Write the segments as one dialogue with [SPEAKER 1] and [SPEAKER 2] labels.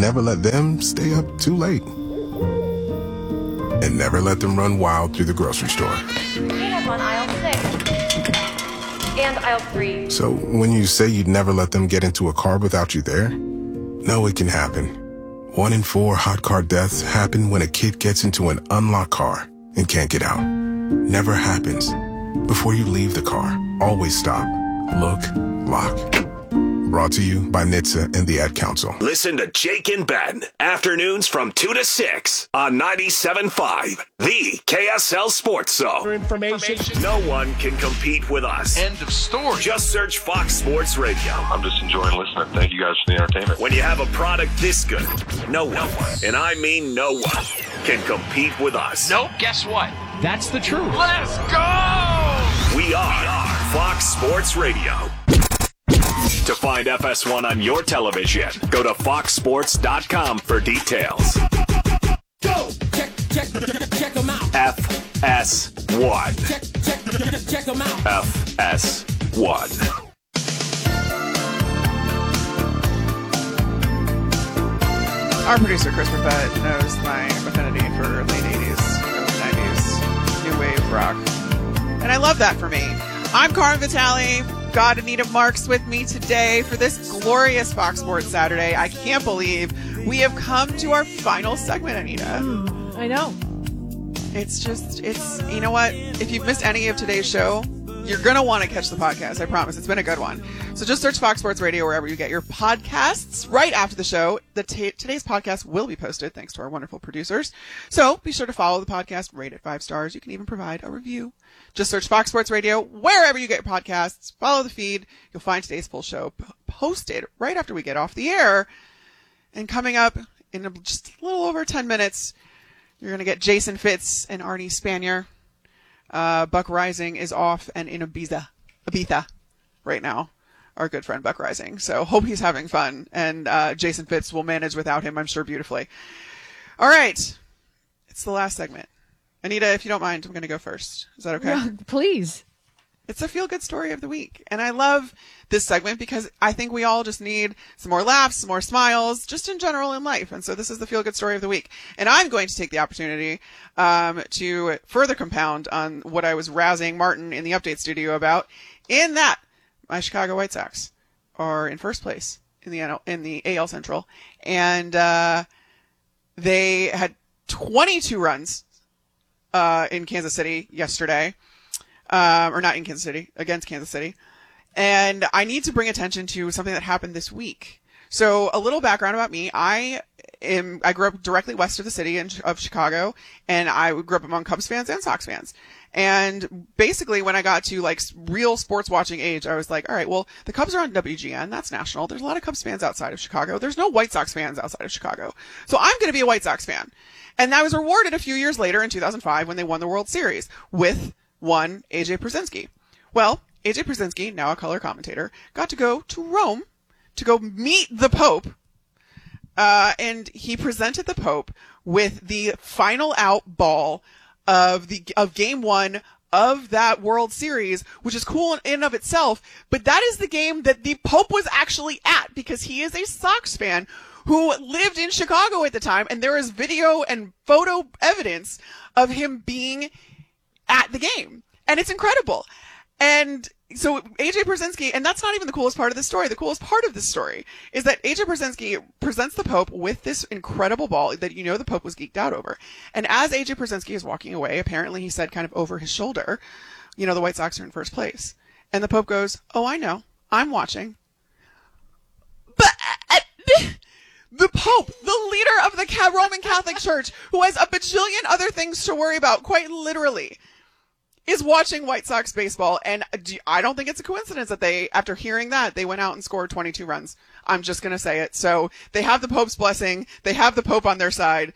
[SPEAKER 1] never let them stay up too late. And never let them run wild through the grocery store.
[SPEAKER 2] Peanuts on aisle 6. And aisle 3.
[SPEAKER 1] So when you say you'd never let them get into a car without you there, no, it can happen. 1 in 4 hot car deaths happen when a kid gets into an unlocked car and can't get out. Never happens. Before you leave the car, always stop, look, lock. Brought to you by NHTSA and the Ad Council.
[SPEAKER 3] Listen to Jake and Ben, afternoons from 2 to 6 on 97.5, the KSL Sports Zone.
[SPEAKER 4] For information.
[SPEAKER 3] No one can compete with us.
[SPEAKER 4] End of story.
[SPEAKER 3] Just search Fox Sports Radio.
[SPEAKER 5] I'm just enjoying listening. Thank you guys for the entertainment.
[SPEAKER 3] When you have a product this good, no one, and I mean no one, can compete with us.
[SPEAKER 4] Nope, guess what? That's the truth.
[SPEAKER 3] Let's go! We are Fox Sports Radio. To find FS1 on your television, go to foxsports.com for details.
[SPEAKER 6] Go! Check them out.
[SPEAKER 3] FS1.
[SPEAKER 6] Check them out.
[SPEAKER 3] FS1.
[SPEAKER 7] Our producer, Chris Buffett, knows my affinity for late 80s, early 90s, new wave rock. And I love that for me. I'm Carmen Vitale. Got Anita Marks with me today for this glorious Fox Sports Saturday. I can't believe we have come to our final segment, Anita.
[SPEAKER 8] I know.
[SPEAKER 7] It's you know what? If you've missed any of today's show, you're going to want to catch the podcast. I promise. It's been a good one. So just search Fox Sports Radio wherever you get your podcasts. Right after the show, today's podcast will be posted thanks to our wonderful producers. So be sure to follow the podcast, rate it 5 stars. You can even provide a review. Just search Fox Sports Radio wherever you get your podcasts. Follow the feed. You'll find today's full show posted right after we get off the air. And coming up in just a little over 10 minutes, you're going to get Jason Fitz and Arnie Spanier. Buck Rising is off and in Ibiza right now. Our good friend Buck Rising. So hope he's having fun. And Jason Fitz will manage without him, I'm sure, beautifully. All right. It's the last segment. Anita, if you don't mind, I'm going to go first. Is that okay?
[SPEAKER 8] Yeah, please.
[SPEAKER 7] It's a feel-good story of the week. And I love this segment because I think we all just need some more laughs, some more smiles, just in general in life. And so this is the feel-good story of the week. And I'm going to take the opportunity to further compound on what I was rousing Martin in the update studio about, in that my Chicago White Sox are in first place in the AL Central. And they had 22 runs in Kansas City yesterday. Or not in Kansas City, against Kansas City. And I need to bring attention to something that happened this week. So a little background about me. I grew up directly west of the city of Chicago, and I grew up among Cubs fans and Sox fans. And basically when I got to like real sports watching age, I was like, all right, well, the Cubs are on WGN. That's national. There's a lot of Cubs fans outside of Chicago. There's no White Sox fans outside of Chicago. So I'm going to be a White Sox fan. And I was rewarded a few years later in 2005 when they won the World Series with one A.J. Pierzynski. Well, A.J. Pierzynski, now a color commentator, got to go to Rome to go meet the Pope. And he presented the Pope with the final out ball of game 1 of that World Series, which is cool in and of itself. But that is the game that the Pope was actually at, because he is a Sox fan who lived in Chicago at the time. And there is video and photo evidence of him being at the game. And it's incredible. And so AJ Pierzynski, and that's not even the coolest part of the story. The coolest part of the story is that AJ Pierzynski presents the Pope with this incredible ball that the Pope was geeked out over. And as AJ Pierzynski is walking away, apparently he said kind of over his shoulder, the White Sox are in first place. And the Pope goes, oh, I know. I'm watching. But the Pope, the leader of the Roman Catholic Church, who has a bajillion other things to worry about, quite literally, is watching White Sox baseball. And I don't think it's a coincidence that after hearing that, they went out and scored 22 runs. I'm just going to say it. So they have the Pope's blessing. They have the Pope on their side.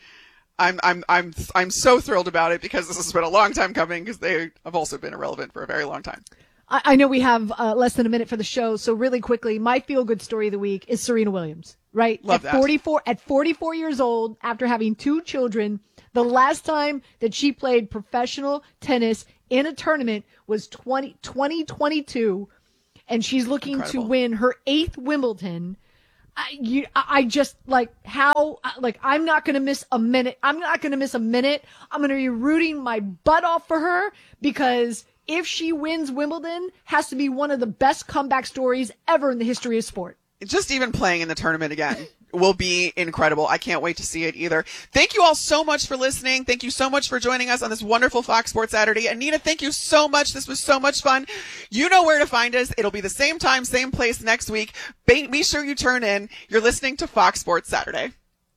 [SPEAKER 7] I'm so thrilled about it, because this has been a long time coming, because they have also been irrelevant for a very long time.
[SPEAKER 8] I know we have less than a minute for the show, so really quickly, my feel-good story of the week is Serena Williams, right?
[SPEAKER 7] Love that.
[SPEAKER 8] 44 years old, after having 2 children, the last time that she played professional tennis in a tournament was 2022, and she's looking to win her 8th Wimbledon. I just like how, like, I'm not going to miss a minute. I'm not going to miss a minute. I'm going to be rooting my butt off for her, because if she wins Wimbledon, has to be one of the best comeback stories ever in the history of sport.
[SPEAKER 7] Just even playing in the tournament again will be incredible. I can't wait to see it either. Thank you all so much for listening. Thank you so much for joining us on this wonderful Fox Sports Saturday. Anita, thank you so much. This was so much fun. You know where to find us. It'll be the same time, same place next week. Be sure you turn in. You're listening to Fox Sports Saturday.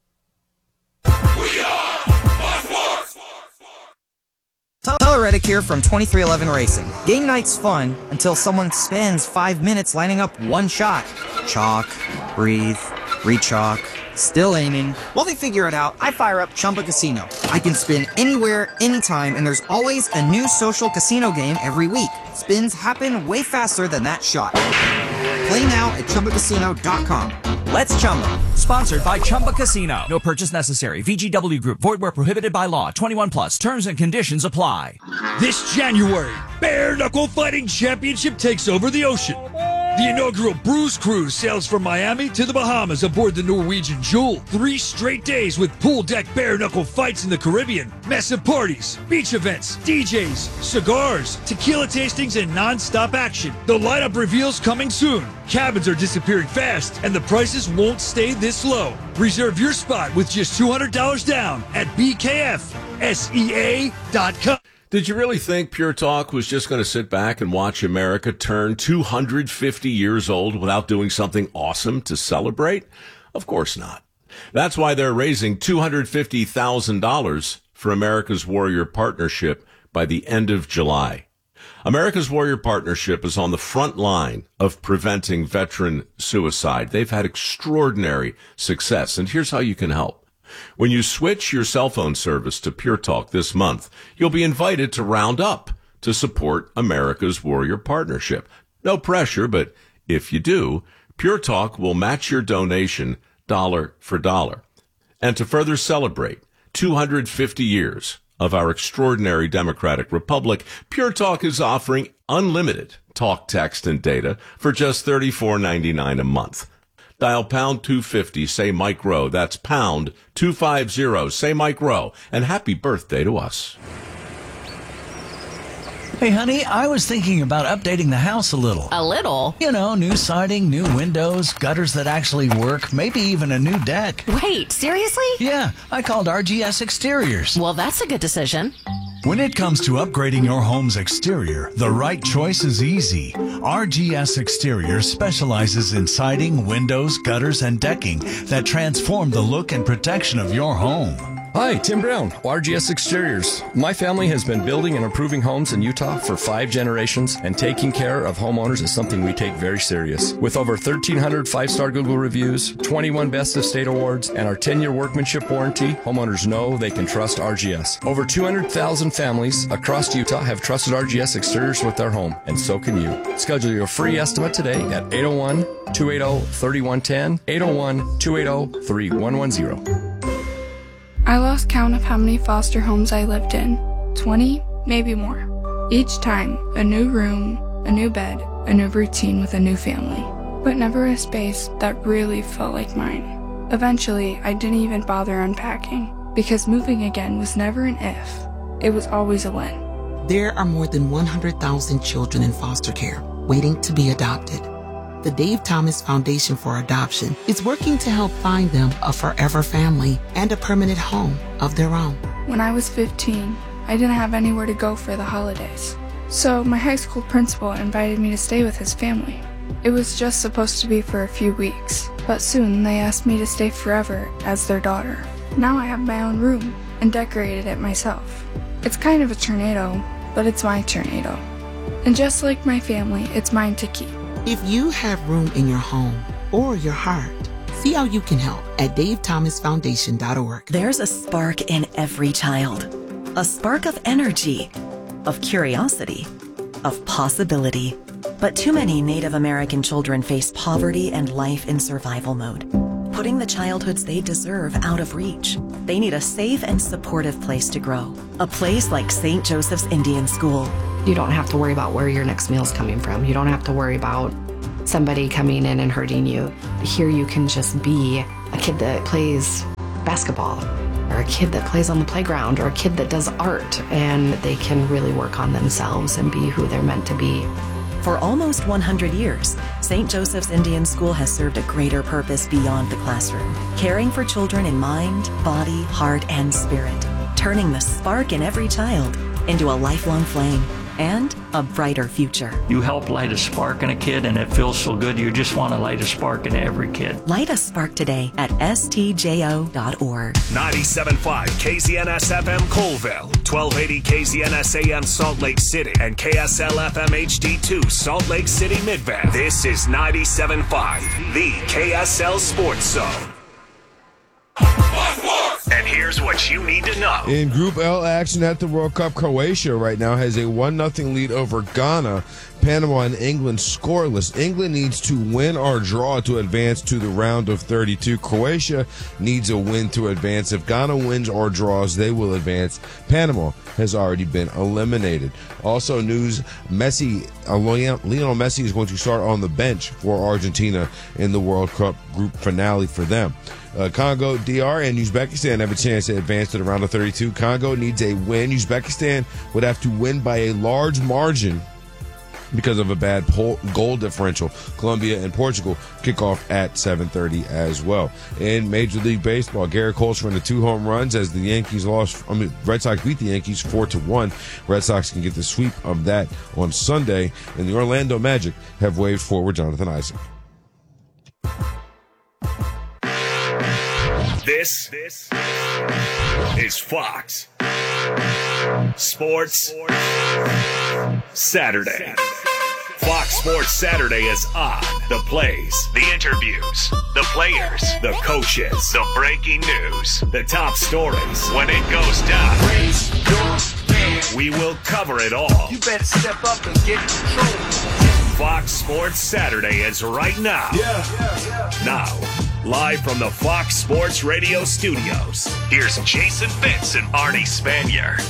[SPEAKER 9] We are Fox Sports. Tyler Reddick here from 2311 Racing. Game night's fun until someone spends 5 minutes lining up one shot. Chalk, breathe, re-chalk, still aiming. While they figure it out, I fire up Chumba Casino. I can spin anywhere, anytime, and there's always a new social casino game every week. Spins happen way faster than that shot. Play now at ChumbaCasino.com. Let's Chumba.
[SPEAKER 10] Sponsored by Chumba Casino. No purchase necessary. VGW Group. Void where prohibited by law. 21 plus. Terms and conditions apply.
[SPEAKER 6] This January, Bare Knuckle Fighting Championship takes over the ocean. The inaugural Bruise Cruise sails from Miami to the Bahamas aboard the Norwegian Jewel. 3 straight days with pool deck bare knuckle fights in the Caribbean, massive parties, beach events, DJs, cigars, tequila tastings, and non-stop action. The lineup reveals coming soon. Cabins are disappearing fast, and the prices won't stay this low. Reserve your spot with just $200 down at BKFSEA.com.
[SPEAKER 11] Did you really think Pure Talk was just going to sit back and watch America turn 250 years old without doing something awesome to celebrate? Of course not. That's why they're raising $250,000 for America's Warrior Partnership by the end of July. America's Warrior Partnership is on the front line of preventing veteran suicide. They've had extraordinary success, and here's how you can help. When you switch your cell phone service to Pure Talk this month, you'll be invited to round up to support America's Warrior Partnership. No pressure, but if you do, Pure Talk will match your donation dollar for dollar. And to further celebrate 250 years of our extraordinary democratic republic, Pure Talk is offering unlimited talk, text, and data for just $34.99 a month. Dial pound 250, say Mike Rowe. That's pound 250, say Mike Rowe. And happy birthday to us.
[SPEAKER 12] Hey, honey, I was thinking about updating the house a little.
[SPEAKER 13] A little?
[SPEAKER 12] You know, new siding, new windows, gutters that actually work, maybe even a new deck.
[SPEAKER 13] Wait, seriously?
[SPEAKER 12] Yeah, I called RGS Exteriors.
[SPEAKER 13] Well, that's a good decision.
[SPEAKER 14] When it comes to upgrading your home's exterior, the right choice is easy. RGS Exteriors specializes in siding, windows, gutters, and decking that transform the look and protection of your home.
[SPEAKER 15] Hi, Tim Brown, RGS Exteriors. My family has been building and improving homes in Utah for 5 generations, and taking care of homeowners is something we take very serious. With over 1,300 5-star Google reviews, 21 Best of State awards, and our 10-year workmanship warranty, homeowners know they can trust RGS. Over 200,000 families across Utah have trusted RGS Exteriors with their home, and so can you. Schedule your free estimate today at 801-280-3110, 801-280-3110.
[SPEAKER 16] I lost count of how many foster homes I lived in. 20, maybe more. Each time, a new room, a new bed, a new routine with a new family. But never a space that really felt like mine. Eventually, I didn't even bother unpacking, because moving again was never an if. It was always a when.
[SPEAKER 17] There are more than 100,000 children in foster care waiting to be adopted. The Dave Thomas Foundation for Adoption is working to help find them a forever family and a permanent home of their own.
[SPEAKER 16] When I was 15, I didn't have anywhere to go for the holidays. So my high school principal invited me to stay with his family. It was just supposed to be for a few weeks, but soon they asked me to stay forever as their daughter. Now I have my own room and decorated it myself. It's kind of a tornado, but it's my tornado. And just like my family, it's mine to keep.
[SPEAKER 17] If you have room in your home or your heart, see how you can help at davethomasfoundation.org.
[SPEAKER 18] There's a spark in every child. A spark of energy, of curiosity, of possibility. But too many Native American children face poverty and life in survival mode, putting the childhoods they deserve out of reach. They need a safe and supportive place to grow. A place like St. Joseph's Indian School.
[SPEAKER 19] You don't have to worry about where your next meal's coming from. You don't have to worry about somebody coming in and hurting you. Here you can just be a kid that plays basketball, or a kid that plays on the playground, or a kid that does art, and they can really work on themselves and be who they're meant to be.
[SPEAKER 18] For almost 100 years, St. Joseph's Indian School has served a greater purpose beyond the classroom, caring for children in mind, body, heart, and spirit, turning the spark in every child into a lifelong flame and a brighter future.
[SPEAKER 20] You help light a spark in a kid, and it feels so good. You just want to light a spark in every kid.
[SPEAKER 18] Light a spark today at stjo.org.
[SPEAKER 3] 97.5 KZNS FM Colville, 1280 KZNS AM Salt Lake City, and KSL FM HD2 Salt Lake City Midvale. This is 97.5, the KSL Sports Zone. And here's what you need to know.
[SPEAKER 21] In Group L action at the World Cup, Croatia right now has a 1-0 lead over Ghana. Panama and England scoreless. England needs to win or draw to advance to the round of 32. Croatia needs a win to advance. If Ghana wins or draws, they will advance. Panama has already been eliminated. Also news, Lionel Messi is going to start on the bench for Argentina in the World Cup group finale for them. Congo, DR, and Uzbekistan have a chance to advance to the round of 32. Congo needs a win. Uzbekistan would have to win by a large margin because of a bad goal differential. Colombia and Portugal kick off at 7:30 as well. In Major League Baseball, Garrett Cole's running 2 home runs as the Red Sox beat the Yankees 4-1. Red Sox can get the sweep of that on Sunday, and the Orlando Magic have waived forward Jonathan Isaac.
[SPEAKER 3] This is Fox Sports Saturday. Fox Sports Saturday is on. The plays, the interviews, the players, the coaches, the breaking news, the top stories. When it goes down, we will cover it all.
[SPEAKER 22] You better step up and get in control.
[SPEAKER 3] Fox Sports Saturday is right now. Now, live from the Fox Sports Radio studios, here's Jason Fitz and Arnie Spanier.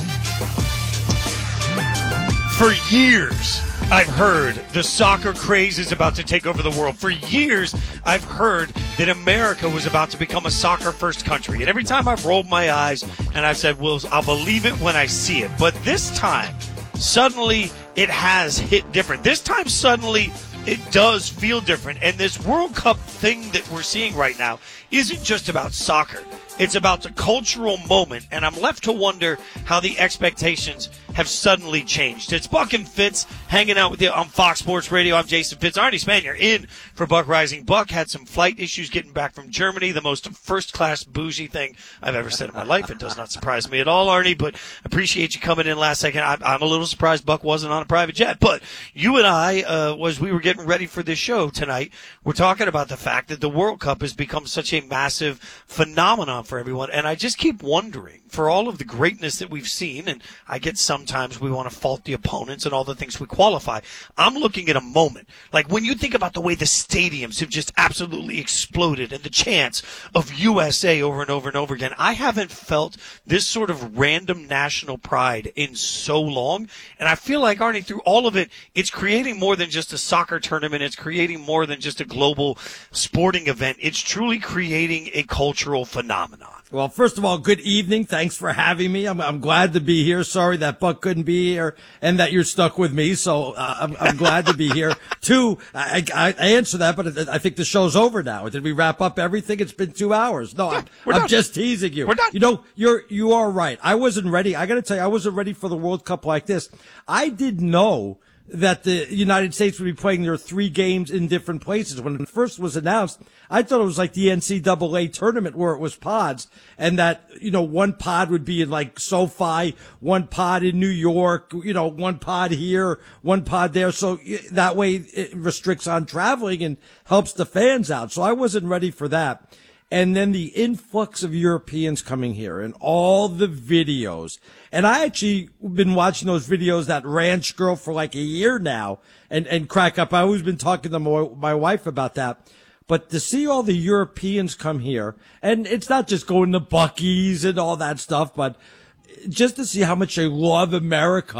[SPEAKER 23] For years, I've heard the soccer craze is about to take over the world. For years, I've heard that America was about to become a soccer-first country. And every time I've rolled my eyes and I've said, well, I'll believe it when I see it. But this time, suddenly, it has hit different. This time, suddenly, it does feel different. And this World Cup thing that we're seeing right now isn't just about soccer. It's about the cultural moment, and I'm left to wonder how the expectations have suddenly changed. It's Buck and Fitz hanging out with you on Fox Sports Radio. I'm Jason Fitz. Arnie Spanier in for Buck Rising. Buck had some flight issues getting back from Germany, the most first-class bougie thing I've ever said in my life. It does not surprise me at all, Arnie, but appreciate you coming in last second. I'm a little surprised Buck wasn't on a private jet, but you and I, as we were getting ready for this show tonight, we're talking about the fact that the World Cup has become such a massive phenomenon for everyone, and I just keep wondering, for all of the greatness that we've seen, and I get sometimes we want to fault the opponents and all the things we qualify, I'm looking at a moment. Like when you think about the way the stadiums have just absolutely exploded and the chants of USA over and over and over again, I haven't felt this sort of random national pride in so long, and I feel like, Arnie, through all of it, it's creating more than just a soccer tournament, it's creating more than just a global sporting event, it's truly creating a cultural phenomenon.
[SPEAKER 24] Well, first of all, good evening. Thanks for having me. I'm glad to be here. Sorry that Buck couldn't be here and that you're stuck with me. So I'm glad to be here. Two, I answer that, but I think the show's over now. Did we wrap up everything? It's been 2 hours. No, yeah, I'm just teasing you.
[SPEAKER 23] We're done.
[SPEAKER 24] You know, you are right. I wasn't ready. I got to tell you, I wasn't ready for the World Cup like this. I didn't know that the United States would be playing their 3 games in different places. When it first was announced, I thought it was like the NCAA tournament where it was pods, and that, you know, one pod would be in like SoFi, one pod in New York, you know, one pod here, one pod there. So that way it restricts on traveling and helps the fans out. So I wasn't ready for that. And then the influx of Europeans coming here and all the videos. And I actually been watching those videos, that ranch girl, for like a year now and crack up. I've always been talking to my wife about that. But to see all the Europeans come here, and it's not just going to Buc-ee's and all that stuff, but just to see how much they love America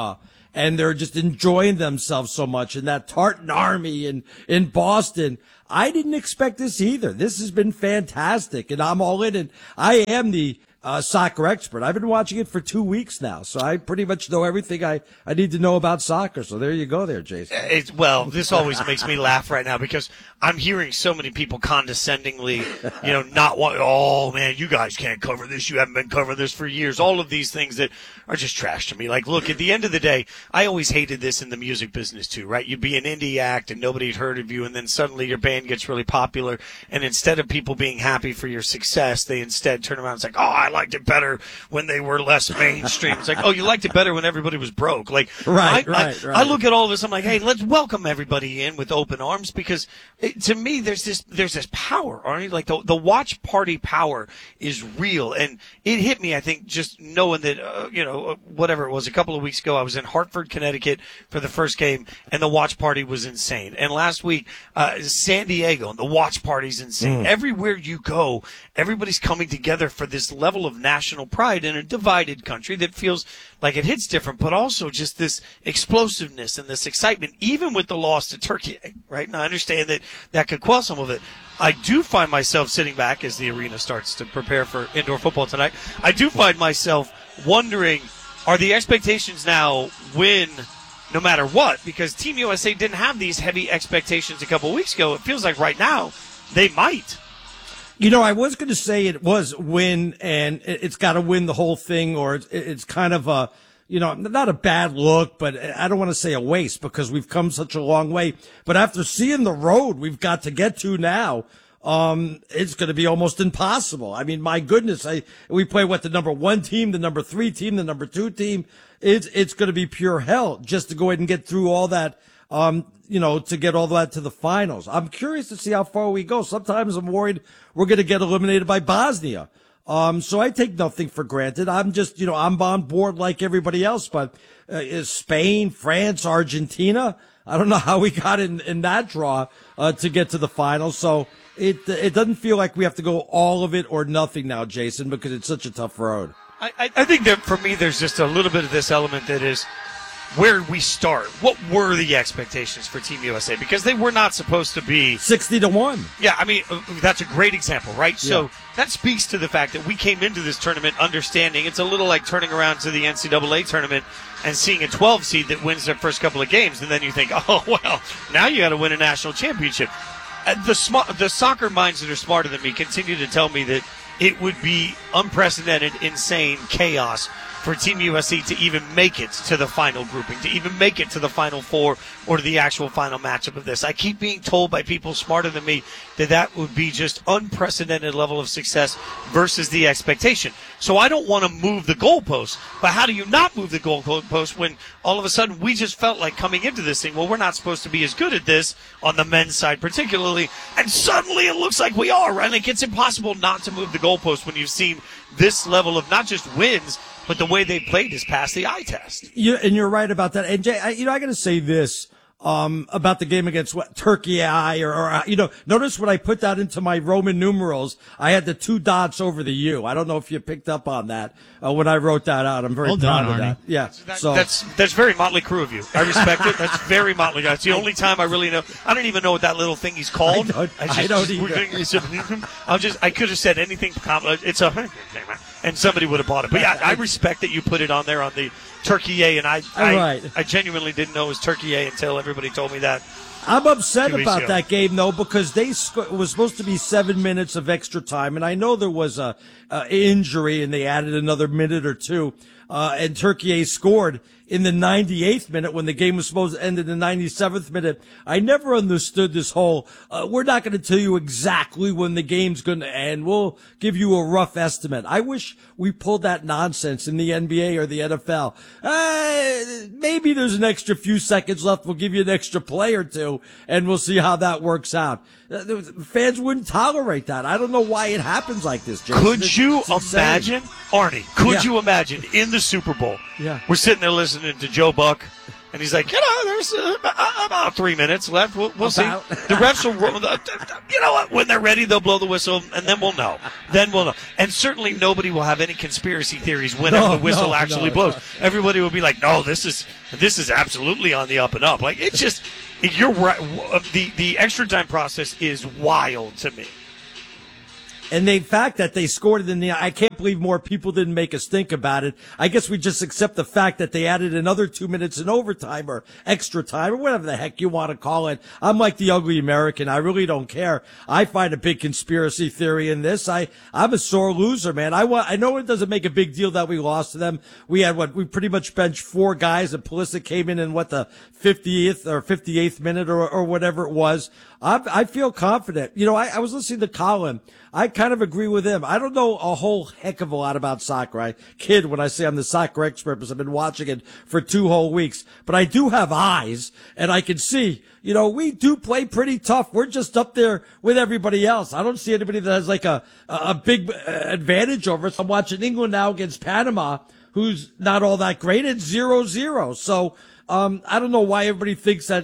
[SPEAKER 24] and they're just enjoying themselves so much. And that Tartan Army in Boston, I didn't expect this either. This has been fantastic, and I'm all in. And I am the soccer expert. I've been watching it for 2 weeks now, so I pretty much know everything I need to know about soccer. So there you go there, Jason.
[SPEAKER 23] Well, this always makes me laugh right now because I'm hearing so many people condescendingly, not want, oh man, you guys can't cover this. You haven't been covering this for years. All of these things that are just trash to me. Like, look, at the end of the day, I always hated this in the music business too, right? You'd be an indie act and nobody'd heard of you, and then suddenly your band gets really popular, and instead of people being happy for your success, they instead turn around and say, oh, I liked it better when they were less mainstream. It's like, oh, you liked it better when everybody was broke. Like,
[SPEAKER 24] right.
[SPEAKER 23] I look at all this, I'm like, hey, let's welcome everybody in with open arms, because to me, there's this power, Arnie. Like the watch party power is real, and it hit me. I think just knowing that, whatever it was, a couple of weeks ago, I was in Hartford, Connecticut for the first game, and the watch party was insane. And last week, San Diego, and the watch party's insane. Everywhere you go, everybody's coming together for this level of national pride in a divided country that feels like it hits different, but also just this explosiveness and this excitement, even with the loss to Turkey, right? And I understand that could quell some of it. I do find myself sitting back as the arena starts to prepare for indoor football tonight. I do find myself wondering, are the expectations now win no matter what? Because Team USA didn't have these heavy expectations a couple weeks ago. It feels like right now they might.
[SPEAKER 24] I was going to say it was win, and it's got to win the whole thing, or it's kind of a, not a bad look, but I don't want to say a waste because we've come such a long way. But after seeing the road we've got to get to now, it's going to be almost impossible. I mean, my goodness, we play the number 1 team, the number 3 team, the number 2 team. It's going to be pure hell just to go ahead and get through all that. To get all that to the finals. I'm curious to see how far we go. Sometimes I'm worried we're going to get eliminated by Bosnia. So I take nothing for granted. I'm just, I'm on board like everybody else, but Spain, France, Argentina, I don't know how we got in that draw, to get to the finals. So it doesn't feel like we have to go all of it or nothing now, Jason, because it's such a tough road.
[SPEAKER 23] I think that for me, there's just a little bit of this element that is, where we start. What were the expectations for Team USA? Because they were not supposed to be
[SPEAKER 24] 60-1.
[SPEAKER 23] Yeah, I mean, that's a great example, right? Yeah. So that speaks to the fact that we came into this tournament understanding it's a little like turning around to the NCAA tournament and seeing a 12 seed that wins their first couple of games, and then you think, oh, well, now you got to win a national championship. The soccer minds that are smarter than me continue to tell me that it would be unprecedented, insane chaos for Team USA to even make it to the final grouping, to even make it to the Final Four or to the actual final matchup of this. I keep being told by people smarter than me that would be just unprecedented level of success versus the expectation. So I don't want to move the goalposts, but how do you not move the goalposts when all of a sudden we just felt like coming into this thing, well, we're not supposed to be as good at this on the men's side particularly, and suddenly it looks like we are, right? Like, it's impossible not to move the goalposts when you've seen this level of not just wins, but the way they played is past the eye test.
[SPEAKER 24] And you're right about that. And Jay, I got to say this about the game against Turkey, notice when I put that into my Roman numerals, I had the 2 dots over the U. I don't know if you picked up on that when I wrote that out. I'm very proud of that. Yeah,
[SPEAKER 23] that's very Motley Crue of you. I respect it. That's very Motley. That's the only time I really know. I don't even know what that little thing he's called.
[SPEAKER 24] I don't either.
[SPEAKER 23] I could have said anything. It's a. And somebody would have bought it. But yeah, I respect that you put it on there on the Turkey A, and I genuinely didn't know it was Turkey A until everybody told me that.
[SPEAKER 24] I'm upset about that game, though, because it was supposed to be 7 minutes of extra time, and I know there was a injury, and they added another minute or two, and Turkey A scored in the 98th minute when the game was supposed to end in the 97th minute. I never understood this whole, we're not going to tell you exactly when the game's going to end. We'll give you a rough estimate. I wish we pulled that nonsense in the NBA or the NFL. Maybe there's an extra few seconds left. We'll give you an extra play or two, and we'll see how that works out. Fans wouldn't tolerate that. I don't know why it happens like this, Jason.
[SPEAKER 23] Could you imagine, Arnie, you imagine in the Super Bowl, we're sitting there listening to Joe Buck And he's like, there's about 3 minutes left. We'll see. The refs will, you know what? When they're ready, they'll blow the whistle, and then we'll know. And certainly nobody will have any conspiracy theories whenever the whistle actually blows. Everybody will be like, no, this is absolutely on the up and up. Like, it's just, you're right. The extra time process is wild to me.
[SPEAKER 24] And the fact that they scored it I can't believe more people didn't make us think about it. I guess we just accept the fact that they added another 2 minutes in overtime or extra time or whatever the heck you want to call it. I'm like the ugly American. I really don't care. I find a big conspiracy theory in this. I'm a sore loser, man. I know it doesn't make a big deal that we lost to them. We pretty much benched 4 guys and Pulisic came in the 50th or 58th minute or whatever it was. I feel confident. You know, I was listening to Colin. I kind of agree with him. I don't know a whole heck of a lot about soccer. I kid when I say I'm the soccer expert because I've been watching it for 2 whole weeks. But I do have eyes, and I can see, you know, we do play pretty tough. We're just up there with everybody else. I don't see anybody that has like a big advantage over us. I'm watching England now against Panama, who's not all that great. It's 0-0. So I don't know why everybody thinks that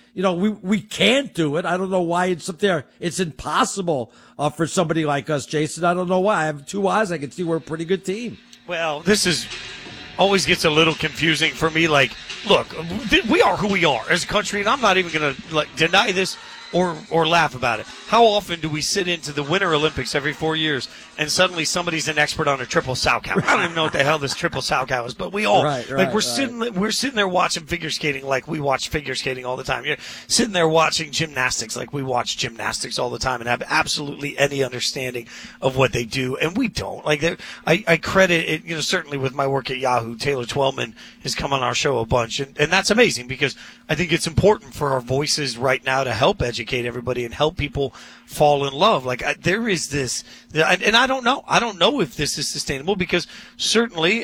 [SPEAKER 24] we can't do it. I don't know why it's up there. It's impossible for somebody like us, Jason. I don't know why. I have 2 eyes. I can see we're a pretty good team.
[SPEAKER 23] Well, this always gets a little confusing for me. Like, look, we are who we are as a country, and I'm not even going to deny this or laugh about it. How often do we sit into the Winter Olympics every 4 years and suddenly somebody's an expert on a triple Salchow? I don't even know what the hell this triple Salchow is, but we all we're sitting there watching figure skating like we watch figure skating all the time. You're sitting there watching gymnastics like we watch gymnastics all the time and have absolutely any understanding of what they do, and we don't. Like, I credit it, certainly with my work at Yahoo. Taylor Twellman has come on our show a bunch, and that's amazing because I think it's important for our voices right now to help educate everybody and help people fall in love. Like, there is this, and I don't know if this is sustainable because certainly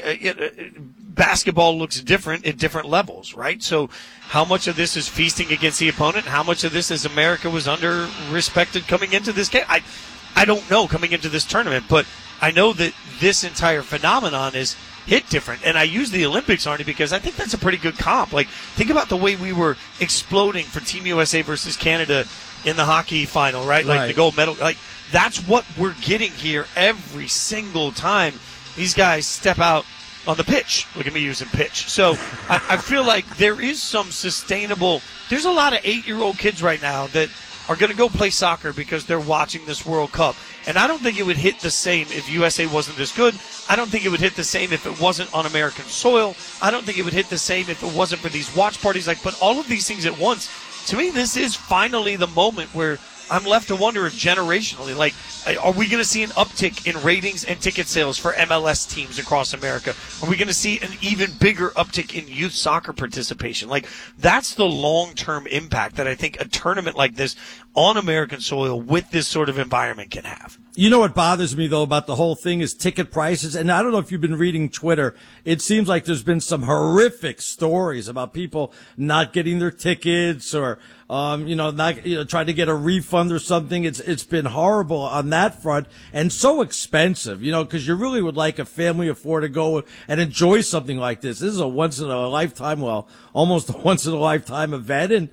[SPEAKER 23] basketball looks different at different levels, right? So how much of this is feasting against the opponent? How much of this is America was under respected coming into this game? I don't know coming into this tournament, but I know that this entire phenomenon is hit different. And I use the Olympics, Arnie, because I think that's a pretty good comp. Like, think about the way we were exploding for Team USA versus Canada in the hockey final, right? Like, the gold medal. Like, that's what we're getting here every single time these guys step out on the pitch. Look at me using pitch. So I feel like there is some sustainable – there's a lot of 8-year-old kids right now that are going to go play soccer because they're watching this World Cup. And I don't think it would hit the same if USA wasn't this good. I don't think it would hit the same if it wasn't on American soil. I don't think it would hit the same if it wasn't for these watch parties. Like, but all of these things at once, to me, this is finally the moment where I'm left to wonder if generationally, like, are we going to see an uptick in ratings and ticket sales for MLS teams across America? Are we going to see an even bigger uptick in youth soccer participation? Like, that's the long-term impact that I think a tournament like this on American soil with this sort of environment can have.
[SPEAKER 24] You know what bothers me, though, about the whole thing is ticket prices. And I don't know if you've been reading Twitter. It seems like there's been some horrific stories about people not getting their tickets or, not, trying to get a refund or something. It's been horrible on that front and so expensive, because you really would like a family of 4 to go and enjoy something like this. This is a once in a lifetime, almost a once in a lifetime event. And,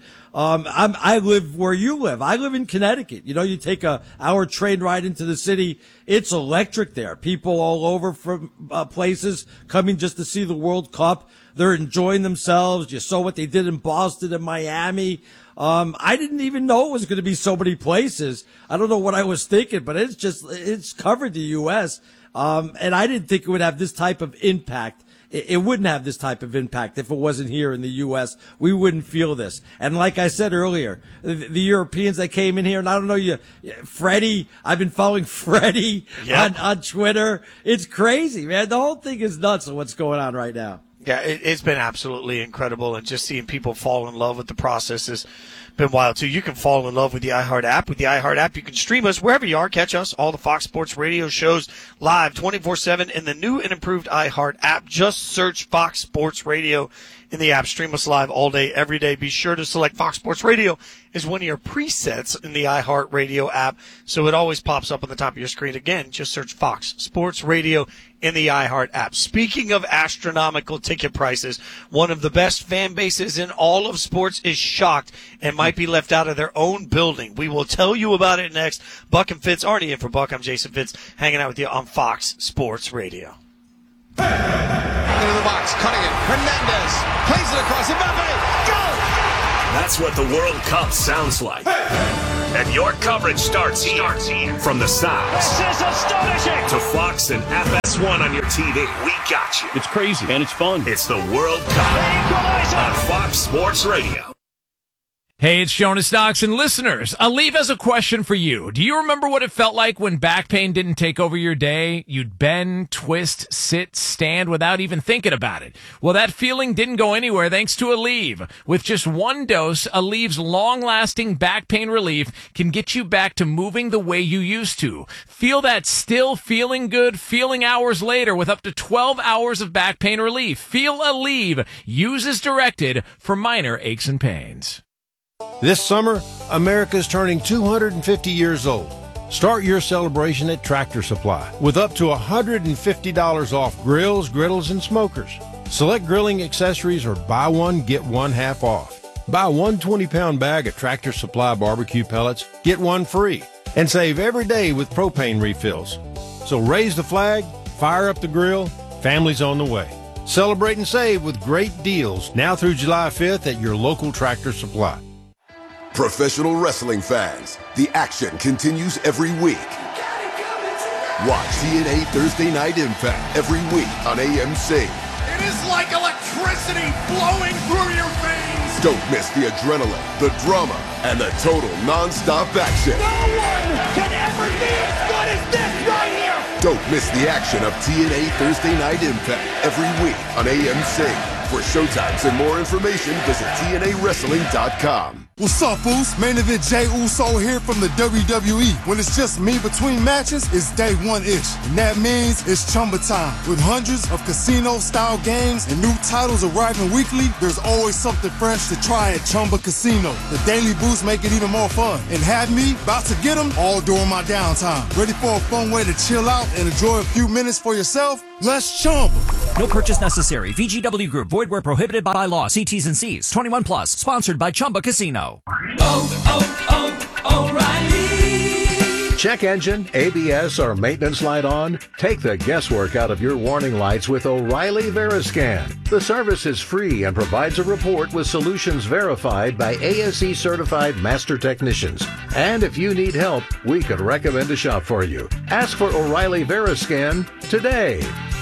[SPEAKER 24] I live where you live. I live in Connecticut. You take a hour train ride into the city. It's electric there. People all over from places coming just to see the World Cup. They're enjoying themselves. You saw what they did in Boston and Miami. I didn't even know it was going to be so many places. I don't know what I was thinking, but it's covered the U.S. And I didn't think it would have this type of impact. It wouldn't have this type of impact if it wasn't here in the U.S. We wouldn't feel this. And like I said earlier, the Europeans that came in here, and I don't know Freddie, I've been following Freddie on Twitter. It's crazy, man. The whole thing is nuts on what's going on right now.
[SPEAKER 23] Yeah, it's been absolutely incredible, and just seeing people fall in love with the process has been wild, too. You can fall in love with the iHeart app. With the iHeart app, you can stream us wherever you are. Catch us, all the Fox Sports radio shows, live 24/7 in the new and improved iHeart app. Just search Fox Sports Radio in the app. Stream us live all day, every day. Be sure to select Fox Sports Radio as one of your presets in the iHeartRadio app, so it always pops up on the top of your screen. Again, just search Fox Sports Radio in the iHeart app. Speaking of astronomical ticket prices, one of the best fan bases in all of sports is shocked and might be left out of their own building. We will tell you about it next. Buck and Fitz, Arnie in for Buck. I'm Jason Fitz, hanging out with you on Fox Sports Radio.
[SPEAKER 1] Into the box, cutting it. Hernandez plays it across. Mbappe, go!
[SPEAKER 3] That's what the World Cup sounds like. And your coverage starts here. From the sounds
[SPEAKER 1] This is astonishing!
[SPEAKER 3] to Fox and FS1 on your TV. We got you.
[SPEAKER 2] It's crazy and it's fun.
[SPEAKER 3] It's the World Cup on Fox Sports Radio.
[SPEAKER 4] Hey, it's Jonas Knox, and listeners, Aleve has a question for you. Do you remember what it felt like when back pain didn't take over your day? You'd bend, twist, sit, stand without even thinking about it. Well, that feeling didn't go anywhere thanks to Aleve. With just one dose, Aleve's long-lasting back pain relief can get you back to moving the way you used to. Feel that still feeling good feeling hours later with up to 12 hours of back pain relief. Feel Aleve. Use as directed for minor aches and pains.
[SPEAKER 5] This summer, America's turning 250 years old. Start your celebration at Tractor Supply with up to $150 off grills, griddles, and smokers. Select grilling accessories or buy one, get one half off. Buy one 20-pound bag of Tractor Supply barbecue pellets, get one free. And save every day with propane refills. So raise the flag, fire up the grill, family's on the way. Celebrate and save with great deals now through July 5th at your local Tractor Supply.
[SPEAKER 25] Professional wrestling fans, the action continues every week. Watch TNA Thursday Night Impact every week on AMC.
[SPEAKER 1] It is like electricity flowing through your veins!
[SPEAKER 25] Don't miss the adrenaline, the drama, and the total non-stop action.
[SPEAKER 1] No one can ever be as good as this right here!
[SPEAKER 25] Don't miss the action of TNA Thursday Night Impact every week on AMC. For showtimes and more information, visit TNAWrestling.com.
[SPEAKER 26] What's up, fools? Main event Jey Uso here from the WWE. When it's just me between matches, it's day one-ish. And that means it's Chumba time. With hundreds of casino-style games and new titles arriving weekly, there's always something fresh to try at Chumba Casino. The daily boosts make it even more fun. And have me about to get them all during my downtime. Ready for a fun way to chill out and enjoy a few minutes for yourself? Let's Chumba.
[SPEAKER 10] No purchase necessary. VGW Group. Void where prohibited by law. See T's and C's. 21 plus. Sponsored by Chumba Casino.
[SPEAKER 27] O'Reilly. Check engine, ABS, or maintenance light on? Take the guesswork out of your warning lights with O'Reilly Veriscan. The service is free and provides a report with solutions verified by ASE certified master technicians. And if you need help, we could recommend a shop for you. Ask for O'Reilly Veriscan today.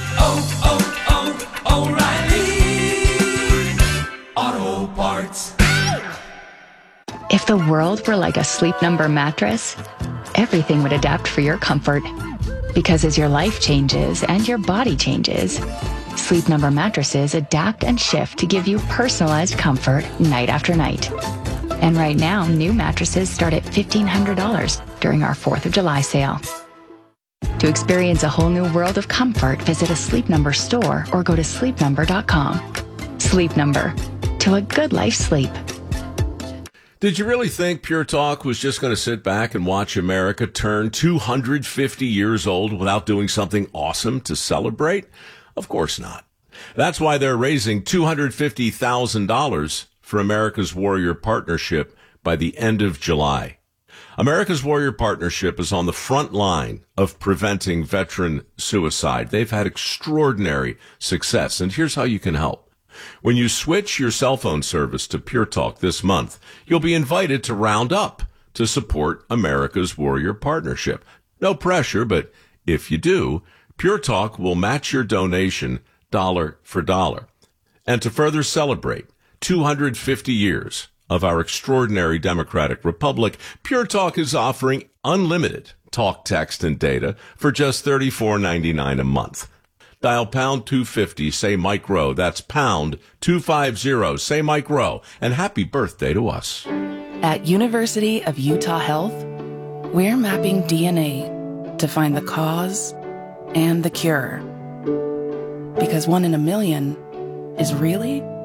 [SPEAKER 1] O'Reilly Auto Parts.
[SPEAKER 28] If the world were like a Sleep Number mattress, everything would adapt for your comfort. Because as your life changes and your body changes, Sleep Number mattresses adapt and shift to give you personalized comfort night after night. And right now, new mattresses start at $1,500 during our 4th of July sale. To experience a whole new world of comfort, visit a Sleep Number store or go to sleepnumber.com. Sleep Number. To a good life sleep.
[SPEAKER 11] Did you really think Pure Talk was just going to sit back and watch America turn 250 years old without doing something awesome to celebrate? Of course not. That's why they're raising $250,000 for America's Warrior Partnership by the end of July. America's Warrior Partnership is on the front line of preventing veteran suicide. They've had extraordinary success, and here's how you can help. When you switch your cell phone service to Pure Talk this month, you'll be invited to round up to support America's Warrior Partnership. No pressure, but if you do, Pure Talk will match your donation dollar for dollar. And to further celebrate 250 years of our extraordinary democratic republic, Pure Talk is offering unlimited talk, text, and data for just $34.99 a month. Dial pound 250, say Mike Rowe. That's pound 250, say Mike Rowe. And happy birthday to us.
[SPEAKER 29] At University of Utah Health, we're mapping DNA to find the cause and the cure. Because 1 in a million is really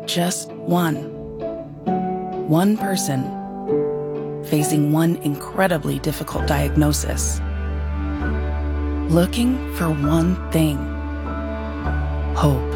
[SPEAKER 29] Just one. One person facing one incredibly difficult diagnosis. Looking for one thing. Hope.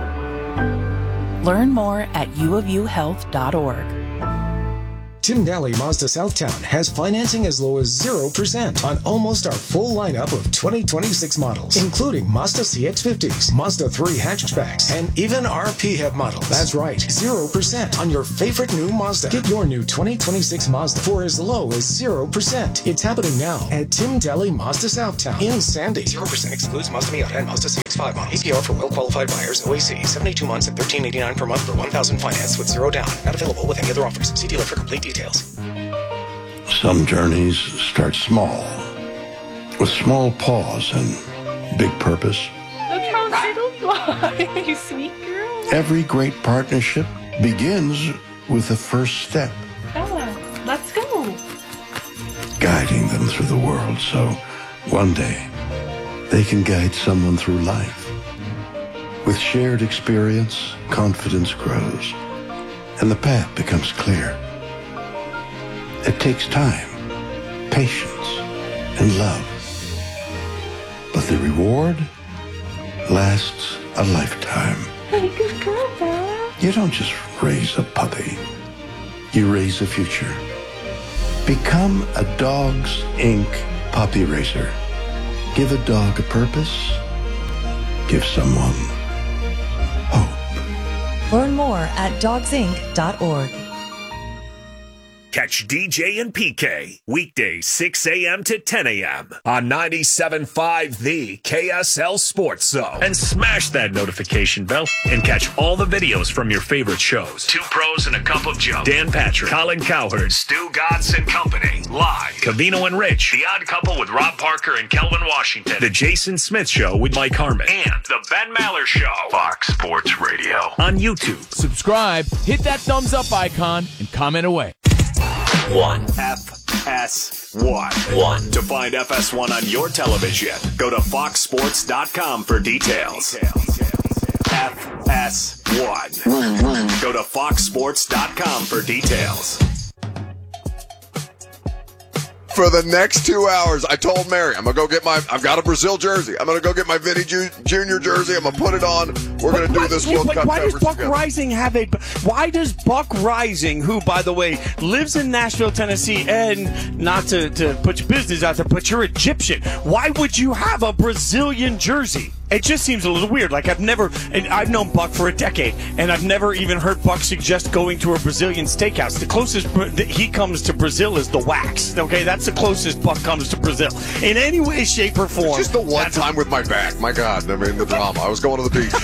[SPEAKER 29] Learn more at uofuhealth.org.
[SPEAKER 2] Tim Daly Mazda Southtown has financing as low as 0% on almost our full lineup of 2026 models, including Mazda CX-50s, Mazda 3 hatchbacks, and even our PHEV models. That's right, 0% on your favorite new Mazda. Get your new 2026 Mazda for as low as 0%. It's happening now at Tim Daly Mazda Southtown in Sandy. 0% excludes Mazda Miata and Mazda CX-5 models. APR for well-qualified buyers. OAC, 72 months at $13.89 per month for $1,000 finance with 0 down. Not available with any other offers. See dealer for complete details.
[SPEAKER 6] Some journeys start small, with small pause and big purpose.
[SPEAKER 7] Look how little you are, you sweet girl.
[SPEAKER 6] Every great partnership begins with the first step,
[SPEAKER 7] Bella, let's go.
[SPEAKER 6] guiding them through the world so one day they can guide someone through life. With shared experience, confidence grows, and the path becomes clear. It takes time, patience, and love. But the reward lasts a lifetime.
[SPEAKER 7] Hey, good girl, Bella.
[SPEAKER 6] You don't just raise a puppy. You raise a future. Become a Dogs Inc. puppy raiser. Give a dog a purpose. Give someone hope.
[SPEAKER 8] Learn more at dogsinc.org.
[SPEAKER 3] Catch DJ and PK weekdays 6 a.m. to 10 a.m. on 97.5 The KSL Sports Zone. And smash that notification bell and catch all the videos from your favorite shows. Two Pros and a Cup of Joe. Dan Patrick, Colin Cowherd, Stu Godson Company. Live. Cavino and Rich. The Odd Couple with Rob Parker and Kelvin Washington. The Jason Smith Show with Mike Harmon. And The Ben Maller Show. Fox Sports Radio. On YouTube.
[SPEAKER 4] Subscribe, hit that thumbs up icon, and comment away.
[SPEAKER 3] FS1. To find FS1 on your television, go to foxsports.com for details. FS1. Go to foxsports.com for details.
[SPEAKER 1] For the next 2 hours, I told Mary, I'm going to go get I've got a Brazil jersey. I'm going to go get my Vinny Jr. jersey. I'm going to put it on. We're going to do this World Cup
[SPEAKER 23] why does
[SPEAKER 1] coverage
[SPEAKER 23] Buck Rising why does Buck Rising, who, by the way, lives in Nashville, Tennessee, and not to put your business out there, but you're Egyptian, why would you have a Brazilian jersey? It just seems a little weird. Like, I've known Buck for a decade, and I've never even heard Buck suggest going to a Brazilian steakhouse. The closest that he comes to Brazil is the Wax. Okay, that's the closest Buck comes to Brazil in any way, shape, or form.
[SPEAKER 1] It's just the one time with my back. My God, I mean, the drama. I was going to the beach.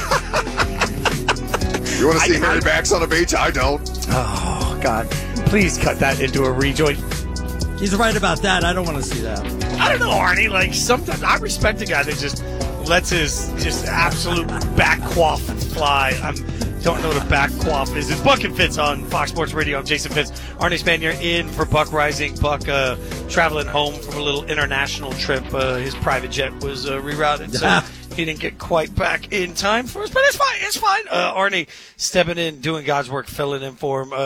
[SPEAKER 1] You want to see hairy backs on the beach? I don't.
[SPEAKER 23] Oh, God. Please cut that into a rejoin.
[SPEAKER 24] He's right about that. I don't want to see that.
[SPEAKER 23] I don't know, Arnie. Like, sometimes I respect a guy that just lets his just absolute back quaff fly. I don't know what a back quaff is. It's Buck and Fitz on Fox Sports Radio. I'm Jason Fitz. Arnie Spanier in for Buck Rising. Buck traveling home from a little international trip. His private jet was rerouted, so he didn't get quite back in time for us. But it's fine. It's fine. Arnie stepping in, doing God's work, filling in for him.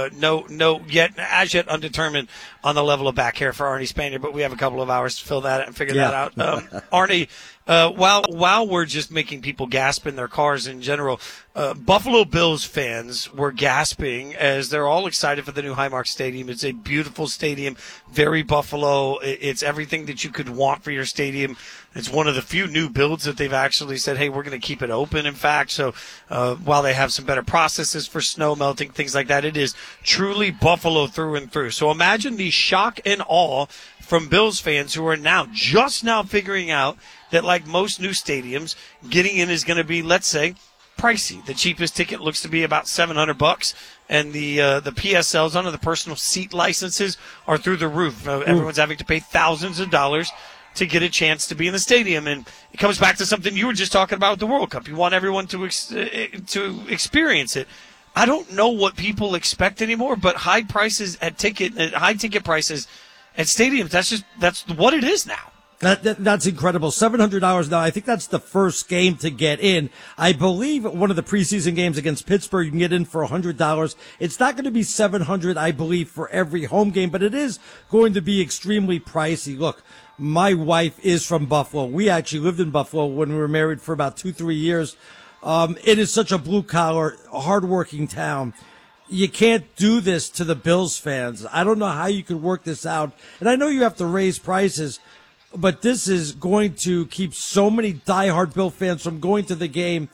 [SPEAKER 23] As yet undetermined on the level of back hair for Arnie Spanier, but we have a couple of hours to fill that and figure that out. Arnie, while we're just making people gasp in their cars in general, Buffalo Bills fans were gasping as they're all excited for the new Highmark Stadium. It's a beautiful stadium, very Buffalo. It's everything that you could want for your stadium. It's one of the few new builds that they've actually said, hey, we're going to keep it open, in fact. So while they have some better processes for snow melting, things like that, it is truly Buffalo through and through. So imagine the shock and awe from Bills fans who are just now figuring out that, like most new stadiums, getting in is going to be, let's say, pricey. The cheapest ticket looks to be about $700, and the PSLs under the personal seat licenses are through the roof. Everyone's having to pay thousands of dollars to get a chance to be in the stadium, and it comes back to something you were just talking about with the World Cup. You want everyone to experience it. I don't know what people expect anymore, but high ticket prices at stadiums, that's what it is now.
[SPEAKER 24] That's incredible. $700 now. I think that's the first game to get in. I believe one of the preseason games against Pittsburgh, you can get in for $100. It's not going to be $700, I believe, for every home game, but it is going to be extremely pricey. Look, my wife is from Buffalo. We actually lived in Buffalo when we were married for about 2-3 years. It is such a blue-collar, hardworking town. You can't do this to the Bills fans. I don't know how you could work this out. And I know you have to raise prices, but this is going to keep so many diehard Bill fans from going to the game.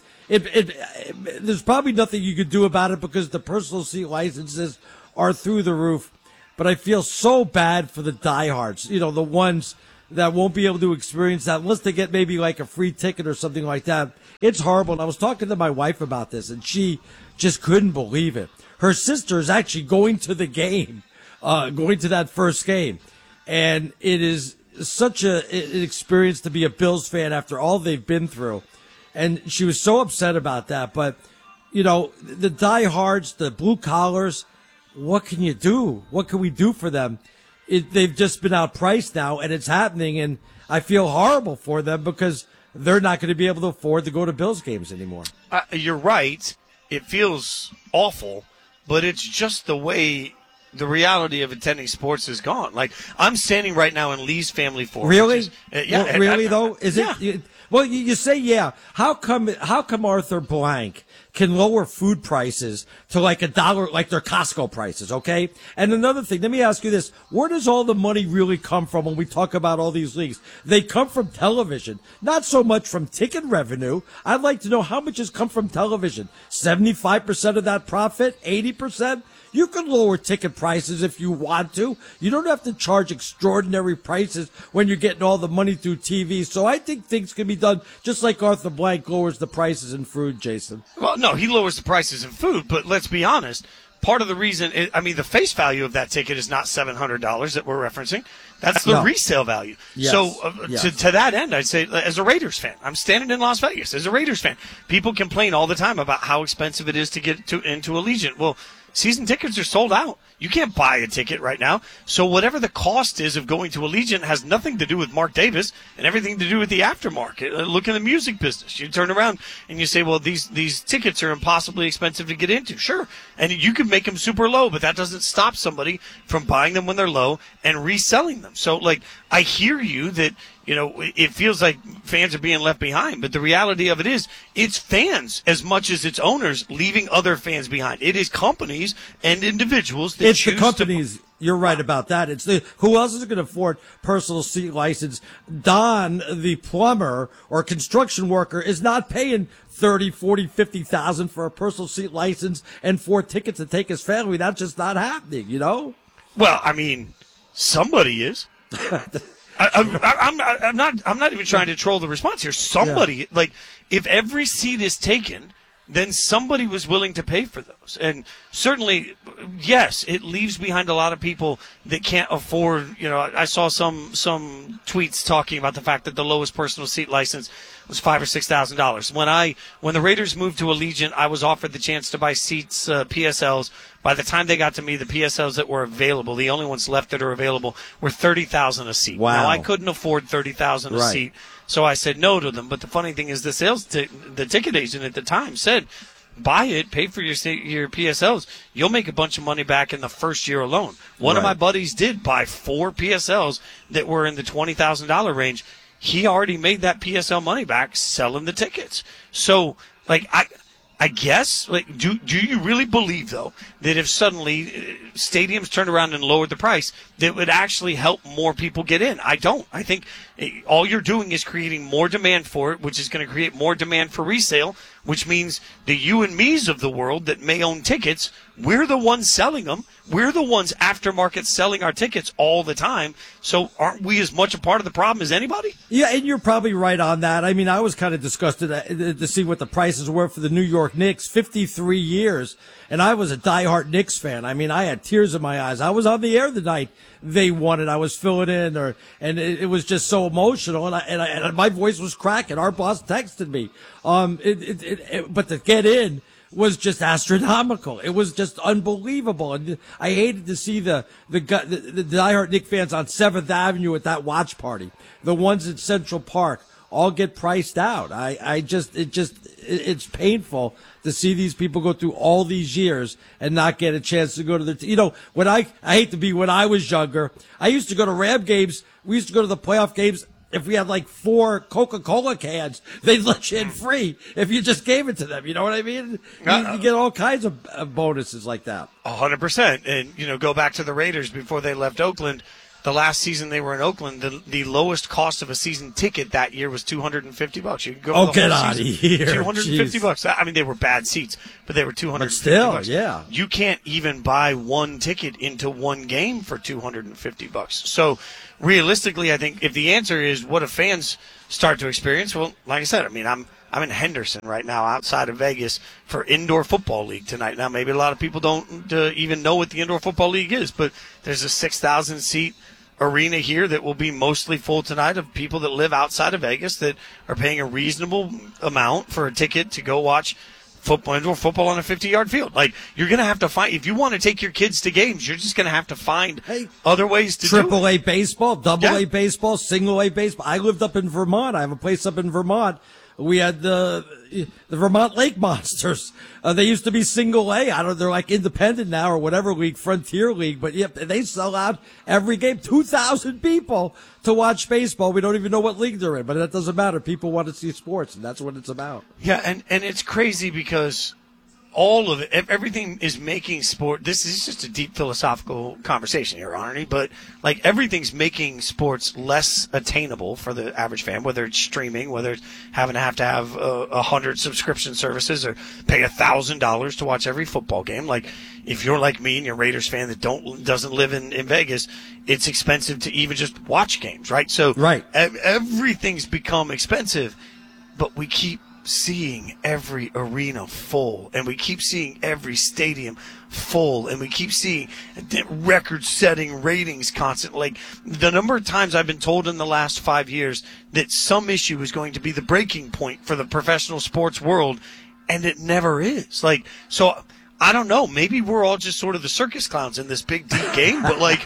[SPEAKER 24] There's probably nothing you could do about it because the personal seat licenses are through the roof. But I feel so bad for the diehards, the ones that won't be able to experience that unless they get maybe like a free ticket or something like that. It's horrible. And I was talking to my wife about this, and she just couldn't believe it. Her sister is actually going to the game, going to that first game. And it is such an experience to be a Bills fan after all they've been through. And she was so upset about that. But, the diehards, the blue collars, what can you do? What can we do for them? They've just been outpriced now, and it's happening. And I feel horrible for them because they're not going to be able to afford to go to Bills games anymore.
[SPEAKER 23] You're right. It feels awful, but it's just the way the reality of attending sports is gone. Like, I'm standing right now in Lee's Family Forum.
[SPEAKER 24] Really?
[SPEAKER 23] Yeah.
[SPEAKER 24] Well, really, though? Is
[SPEAKER 23] yeah.
[SPEAKER 24] it? Well, you say, yeah. How come Arthur Blank can lower food prices to like $1, like their Costco prices, okay? And another thing, let me ask you this. Where does all the money really come from when we talk about all these leagues? They come from television, not so much from ticket revenue. I'd like to know how much has come from television. 75% of that profit? 80%? You can lower ticket prices if you want to. You don't have to charge extraordinary prices when you're getting all the money through TV. So I think things can be done just like Arthur Blank lowers the prices in food, Jason.
[SPEAKER 23] Well, no, he lowers the prices in food, but let's be honest. Part of the reason, the face value of that ticket is not $700 that we're referencing. That's the resale value.
[SPEAKER 24] Yes.
[SPEAKER 23] So
[SPEAKER 24] Yes.
[SPEAKER 23] to that end, I'd say as a Raiders fan, I'm standing in Las Vegas as a Raiders fan. People complain all the time about how expensive it is to get into Allegiant. Well, season tickets are sold out. You can't buy a ticket right now. So whatever the cost is of going to Allegiant has nothing to do with Mark Davis and everything to do with the aftermarket. Look in the music business. You turn around and you say, well, these tickets are impossibly expensive to get into. Sure. And you can make them super low, but that doesn't stop somebody from buying them when they're low and reselling them. So, I hear you that, it feels like fans are being left behind, but the reality of it is it's fans as much as it's owners leaving other fans behind. It is companies and individuals that
[SPEAKER 24] It's the companies. You're right about that. It's who else is going to afford personal seat license? Don, the plumber or construction worker, is not paying $30,000, $40,000, $50,000 for a personal seat license and 4 tickets to take his family. That's just not happening,
[SPEAKER 23] Well, somebody is. I'm not even trying to troll the response here. Somebody, if every seat is taken, then somebody was willing to pay for those. And certainly, yes, it leaves behind a lot of people that can't afford, I saw some tweets talking about the fact that the lowest personal seat license was $5,000 or $6,000. When the Raiders moved to Allegiant, I was offered the chance to buy seats, PSLs. By the time they got to me, the PSLs that were available, the only ones left that are available, were $30,000 a seat.
[SPEAKER 24] Wow.
[SPEAKER 23] Now, I couldn't afford $30,000 a seat, so I said no to them. But the funny thing is, the ticket agent at the time said, buy it, pay for your PSLs. You'll make a bunch of money back in the first year alone. One of my buddies did buy 4 PSLs that were in the $20,000 range. He already made that PSL money back selling the tickets. So, I guess, do you really believe, though, that if suddenly stadiums turned around and lowered the price, that would actually help more people get in? I don't. I think all you're doing is creating more demand for it, which is going to create more demand for resale, which means the you and me's of the world that may own tickets, we're the ones selling them. We're the ones aftermarket selling our tickets all the time. So aren't we as much a part of the problem as anybody?
[SPEAKER 24] Yeah, and you're probably right on that. I was kind of disgusted to see what the prices were for the New York Knicks, 53 years. And I was a diehard Knicks fan. I had tears in my eyes. I was on the air the night they won it. I was filling in, and it was just so emotional. And my voice was cracking. Our boss texted me. But to get in was just astronomical. It was just unbelievable. And I hated to see the diehard Knicks fans on 7th Avenue at that watch party. The ones at Central Park all get priced out. It's painful to see these people go through all these years and not get a chance to go to the, when I was younger, I used to go to Ram games. We used to go to the playoff games. If we had like 4 Coca-Cola cans, they'd let you in free if you just gave it to them. You know what I mean? You get all kinds of bonuses like that.
[SPEAKER 23] 100%. And, go back to the Raiders before they left Oakland. The last season they were in Oakland, the lowest cost of a season ticket that year was $250. You could go
[SPEAKER 24] get out of here.
[SPEAKER 23] $250. I mean, they were bad seats, but they were $250.
[SPEAKER 24] But still, yeah.
[SPEAKER 23] You can't even buy one ticket into one game for $250. So realistically, I think if the answer is what do fans start to experience, well, like I said, I mean, I'm in Henderson right now outside of Vegas for Indoor Football League tonight. Now, maybe a lot of people don't even know what the Indoor Football League is, but there's a 6,000-seat arena here that will be mostly full tonight of people that live outside of Vegas that are paying a reasonable amount for a ticket to go watch indoor football on a 50-yard field. Like, you're going to have to find, if you want to take your kids to games, you're just going to have to find other ways to do it.
[SPEAKER 24] Triple A baseball, double A baseball, single A baseball. I lived up in Vermont. I have a place up in Vermont. We had the Vermont Lake Monsters. They used to be single A. They're like independent now or whatever league, Frontier League. But yeah, they sell out every game. 2,000 people to watch baseball. We don't even know what league they're in, but that doesn't matter. People want to see sports, and that's what it's about.
[SPEAKER 23] Yeah, and it's crazy because all of it, everything is making sport. This is just a deep philosophical conversation here, Arnie, but like everything's making sports less attainable for the average fan, whether it's streaming, whether it's having to have 100 subscription services or pay $1,000 to watch every football game. Like if you're like me and you're a Raiders fan that doesn't live in Vegas, it's expensive to even just watch games, right? So everything's become expensive, but we keep seeing every arena full, and we keep seeing every stadium full, and we keep seeing record-setting ratings constantly. Like the number of times I've been told in the last 5 years that some issue is going to be the breaking point for the professional sports world, and it never is. Like, so I don't know. Maybe we're all just sort of the circus clowns in this big, deep game, but like,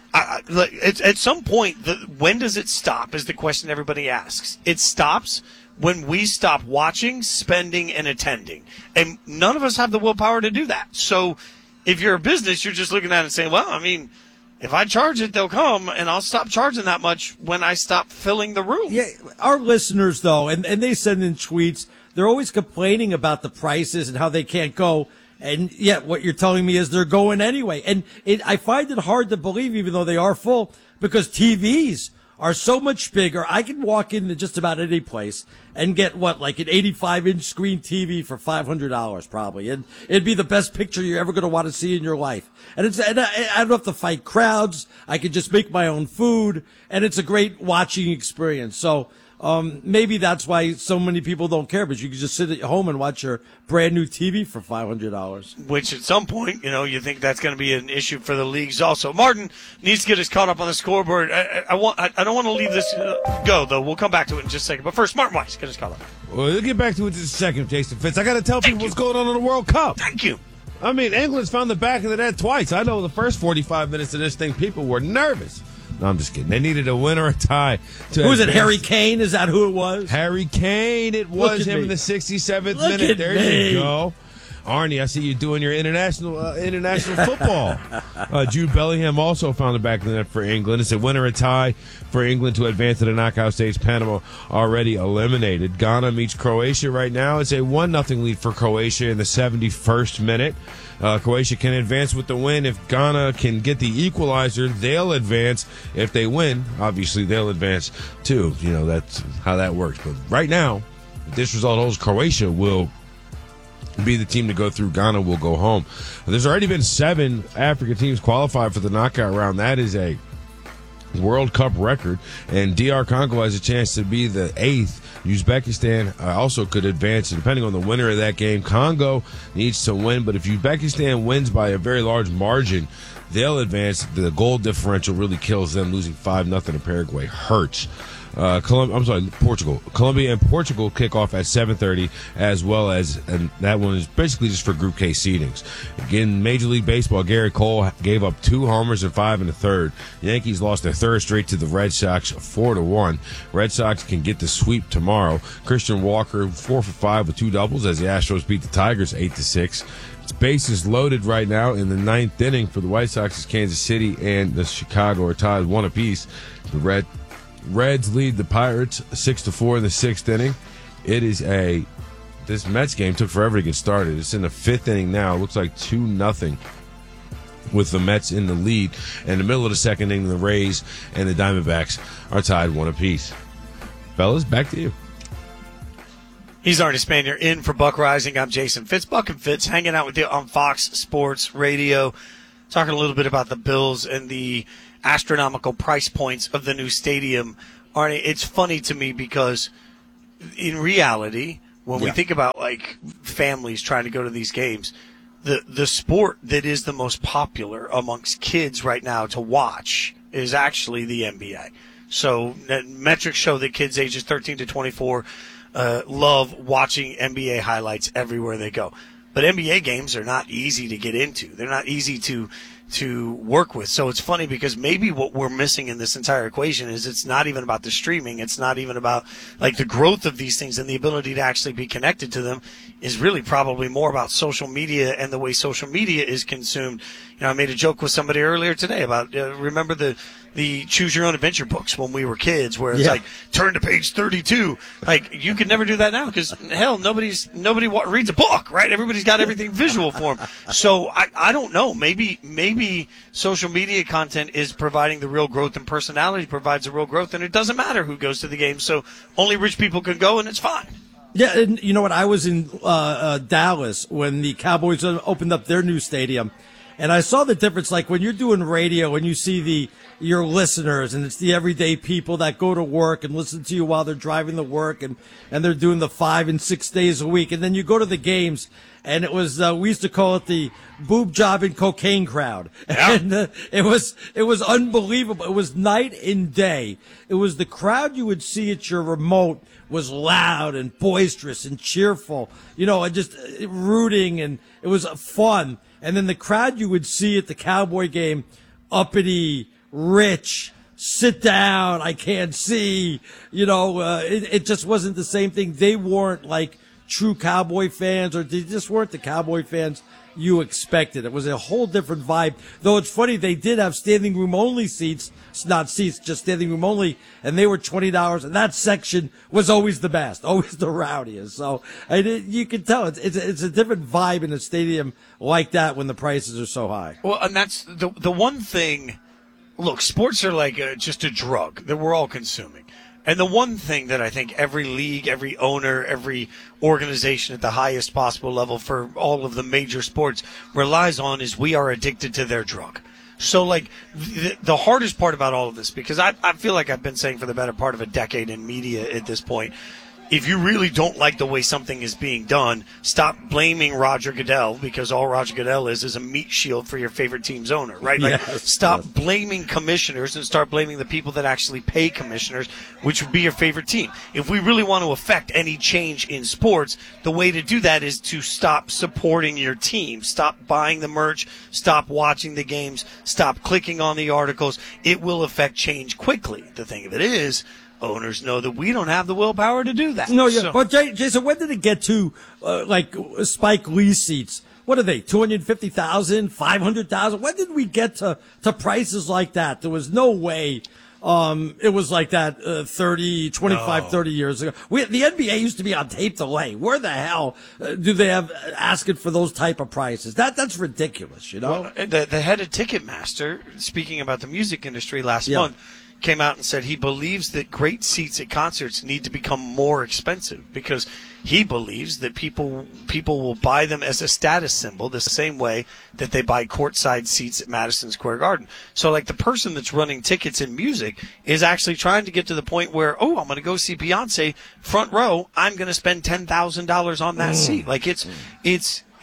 [SPEAKER 23] at some point, when does it stop is the question everybody asks. It stops when we stop watching, spending, and attending. And none of us have the willpower to do that. So if you're a business, you're just looking at it and saying, well, I mean, if I charge it, they'll come, and I'll stop charging that much when I stop filling the room.
[SPEAKER 24] Yeah, our listeners, though, and they send in tweets, they're always complaining about the prices and how they can't go. And yet what you're telling me is they're going anyway. And I find it hard to believe, even though they are full, because TVs are so much bigger. I can walk into just about any place and get like an 85-inch screen TV for $500 probably. And it'd be the best picture you're ever going to want to see in your life. And I don't have to fight crowds. I can just make my own food, and it's a great watching experience. So, maybe that's why so many people don't care, but you can just sit at home and watch your brand new TV for $500.
[SPEAKER 23] Which at some point, you think that's going to be an issue for the leagues also. Martin needs to get us caught up on the scoreboard. I don't want to leave this go, though. We'll come back to it in just a second. But first, Martin Weiss, get us caught up.
[SPEAKER 21] Well, we'll get back to it in just a second, Jason Fitz. I got to tell people what's going on in the World Cup.
[SPEAKER 23] Thank you.
[SPEAKER 21] I mean, England's found the back of the net twice. I know the first 45 minutes of this thing, people were nervous. No, I'm just kidding. They needed a win or a tie.
[SPEAKER 24] Who was it? Harry Kane? Is that who it was?
[SPEAKER 21] Harry Kane. It was him in the 67th minute. There you go. Arnie, I see you doing your international football. Jude Bellingham also found the back of the net for England. It's a win or a tie for England to advance to the knockout stage. Panama already eliminated. Ghana meets Croatia right now. It's a 1-0 lead for Croatia in the 71st minute. Croatia can advance with the win. If Ghana can get the equalizer, they'll advance. If they win, obviously they'll advance too. That's how that works. But right now, if this result holds, Croatia will be the team to go through. Ghana will go home. There's already been 7 African teams qualified for the knockout round. That is a World Cup record, and DR Congo has a chance to be the 8th. Uzbekistan also could advance, and depending on the winner of that game. Congo needs to win, but if Uzbekistan wins by a very large margin, they'll advance. The goal differential really kills them. Losing 5-0 to Paraguay hurts. Portugal. Colombia and Portugal kick off at 7:30, as well as, and that one is basically just for Group K seedings. Again, Major League Baseball, Garrett Cole gave up 2 homers and 5 in the third. Yankees lost their third straight to the Red Sox, 4-1. Red Sox can get the sweep tomorrow. Christian Walker 4 for 5 with 2 doubles as the Astros beat the Tigers 8-6. It's bases loaded right now in the 9th inning for the White Sox. Kansas City and the Chicago are tied 1 apiece. The Reds lead the Pirates 6-4 in the 6th inning. This Mets game took forever to get started. It's in the 5th inning now. It looks like 2-0 with the Mets in the lead. In the middle of the 2nd inning, the Rays and the Diamondbacks are tied 1 apiece. Fellas, back to you.
[SPEAKER 23] He's Arnie Spanier in for Buck Rising. I'm Jason Fitz. Buck and Fitz hanging out with you on Fox Sports Radio, talking a little bit about the Bills and the astronomical price points of the new stadium. Arnie, it's funny to me because in reality, when we think about like families trying to go to these games, the sport that is the most popular amongst kids right now to watch is actually the NBA. So metrics show that kids ages 13 to 24 love watching NBA highlights everywhere they go. But NBA games are not easy to get into. They're not easy to work with. So it's funny because maybe what we're missing in this entire equation is it's not even about the streaming. It's not even about like the growth of these things and the ability to actually be connected to them is really probably more about social media and the way social media is consumed. You know, I made a joke with somebody earlier today about, remember the Choose Your Own Adventure books when we were kids where it's like, turn to page 32. Like, you could never do that now because, hell, nobody reads a book, right? Everybody's got everything visual for them. So I don't know. Maybe social media content is providing the real growth and personality provides the real growth, and it doesn't matter who goes to the game. So only rich people can go, and it's fine.
[SPEAKER 24] Yeah, and you know what? I was in Dallas when the Cowboys opened up their new stadium, and I saw the difference. Like when you're doing radio and you see your listeners, and it's the everyday people that go to work and listen to you while they're driving to work, and they're doing the 5 and 6 days a week, and then you go to the games, and it was we used to call it the boob job and cocaine crowd, and it was unbelievable. It was night and day. It was the crowd you would see at your remote was loud and boisterous and cheerful, you know, and just rooting, and it was fun. And then the crowd you would see at the Cowboy game, uppity, rich, sit down, I can't see, you know, it just wasn't the same thing. They weren't like true Cowboy fans, or they just weren't the Cowboy fans you expected. It was a whole different vibe. Though it's funny, they did have standing room only seats, not seats, just standing room only, and they were $20, and that section was always the best, always the rowdiest. So you can tell it's a different vibe in a stadium like that when the prices are so high.
[SPEAKER 23] Well, and that's the one thing. Look, sports are like just a drug that we're all consuming. And the one thing that I think every league, every owner, every organization at the highest possible level for all of the major sports relies on is we are addicted to their drug. So, like, the hardest part about all of this, because I feel like I've been saying for the better part of a decade in media at this point, if you really don't like the way something is being done, stop blaming Roger Goodell, because all Roger Goodell is a meat shield for your favorite team's owner, right? Like, stop blaming commissioners and start blaming the people that actually pay commissioners, which would be your favorite team. If we really want to affect any change in sports, the way to do that is to stop supporting your team. Stop buying the merch. Stop watching the games. Stop clicking on the articles. It will affect change quickly. The thing of it is, owners know that we don't have the willpower to do that.
[SPEAKER 24] No, yeah. So. But Jason, when did it get to like Spike Lee seats? What are they? 250,000, 500,000? When did we get to prices like that? There was no way. It was like that 30 years ago. The NBA used to be on tape delay. Where the hell do they have asking for those type of prices? That's ridiculous, you know?
[SPEAKER 23] Well, the head of Ticketmaster, speaking about the music industry last month, came out and said he believes that great seats at concerts need to become more expensive because he believes that people will buy them as a status symbol the same way that they buy courtside seats at Madison Square Garden. So, like, the person that's running tickets in music is actually trying to get to the point where, I'm going to go see Beyonce front row. I'm going to spend $10,000 on that seat. Like, it's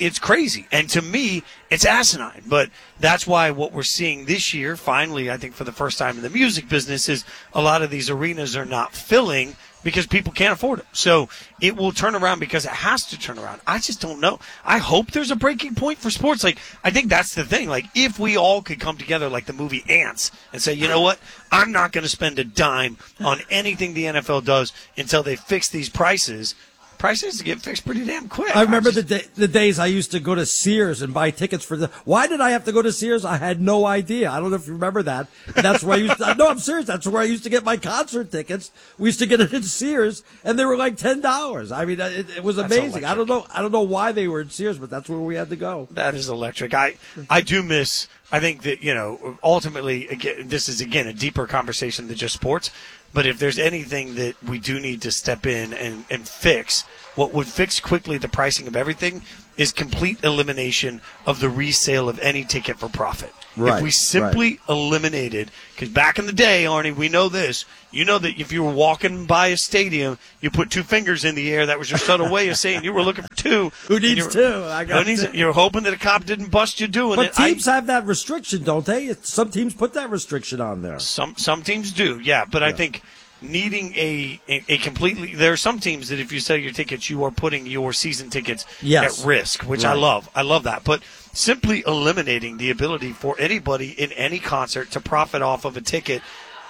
[SPEAKER 23] it's crazy. And to me, it's asinine. But that's why what we're seeing this year, finally, I think for the first time in the music business, is a lot of these arenas are not filling because people can't afford it. So it will turn around because it has to turn around. I just don't know. I hope there's a breaking point for sports. Like, I think that's the thing. Like, if we all could come together like the movie Ants and say, you know what, I'm not going to spend a dime on anything the NFL does until they fix these prices. Prices get fixed pretty damn quick.
[SPEAKER 24] I remember the days I used to go to Sears and buy tickets for why did I have to go to Sears? I had no idea. I don't know if you remember that. That's where I used to, no, I'm serious. That's where I used to get my concert tickets. We used to get it in Sears and they were like $10. I mean, it was amazing. I don't know why they were in Sears, but that's where we had to go.
[SPEAKER 23] That is electric. I do miss, I think that, ultimately, again, this is, again, a deeper conversation than just sports. But if there's anything that we do need to step in and fix, what would fix quickly the pricing of everything is complete elimination of the resale of any ticket for profit.
[SPEAKER 24] Right,
[SPEAKER 23] if we simply eliminated, because back in the day, Arnie, we know this, you know that if you were walking by a stadium, you put two fingers in the air, that was your subtle way of saying you were looking for two.
[SPEAKER 24] Who needs two? I got two.
[SPEAKER 23] You're hoping that a cop didn't bust you doing it.
[SPEAKER 24] But teams have that restriction, don't they? Some teams put that restriction on there.
[SPEAKER 23] Some teams do, yeah. But I think needing a completely, there are some teams that if you sell your tickets, you are putting your season tickets at risk, which I love. I love that. But simply eliminating the ability for anybody in any concert to profit off of a ticket